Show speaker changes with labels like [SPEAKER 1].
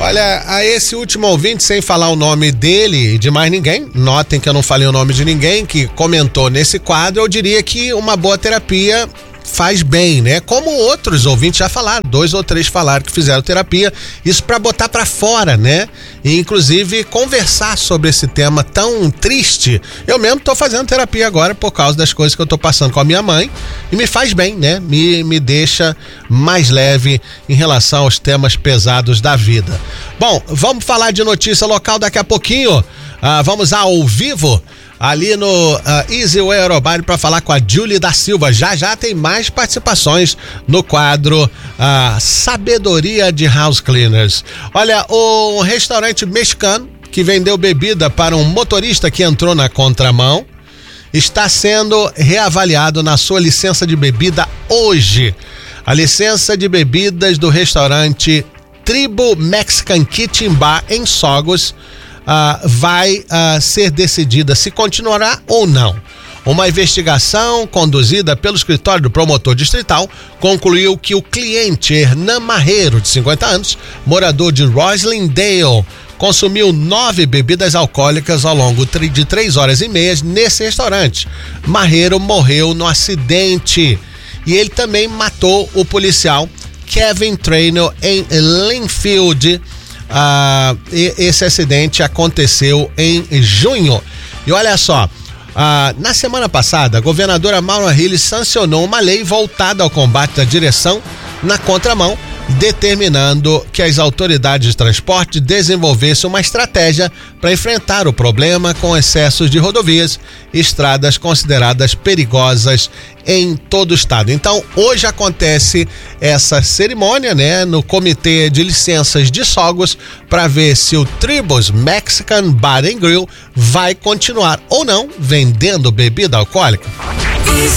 [SPEAKER 1] Olha, a esse último ouvinte, sem falar o nome dele e de mais ninguém, notem que eu não falei o nome de ninguém que comentou nesse quadro, eu diria que uma boa terapia faz bem, né? Como outros ouvintes já falaram, 2 ou 3 falaram que fizeram terapia, isso para botar para fora, né? E inclusive conversar sobre esse tema tão triste. Eu mesmo tô fazendo terapia agora por causa das coisas que eu tô passando com a minha mãe e me faz bem, né? Me deixa mais leve em relação aos temas pesados da vida. Bom, vamos falar de notícia local daqui a pouquinho. Vamos ao vivo ali no Easy Way Aerobaile para falar com a Julie da Silva. Já tem mais participações no quadro Sabedoria de House Cleaners. Olha, um restaurante mexicano que vendeu bebida para um motorista que entrou na contramão está sendo reavaliado na sua licença de bebida hoje. A licença de bebidas do restaurante Tribo Mexican Kitchen Bar em Saugus vai ser decidida se continuará ou não. Uma investigação conduzida pelo escritório do promotor distrital concluiu que o cliente Hernan Marrero, de 50 anos, morador de Roslindale, consumiu 9 bebidas alcoólicas ao longo de 3 horas e meia nesse restaurante. Marrero morreu no acidente e ele também matou o policial Kevin Traynor em Linfield. Esse acidente aconteceu em junho. E olha só, na semana passada, a governadora Maura Healey sancionou uma lei voltada ao combate da direção na contramão, determinando que as autoridades de transporte desenvolvessem uma estratégia para enfrentar o problema com excessos de rodovias e estradas consideradas perigosas em todo o estado. Então, hoje acontece essa cerimônia, né, no Comitê de Licenças de Saugus para ver se o Tribus Mexican Bar and Grill vai continuar ou não vendendo bebida alcoólica.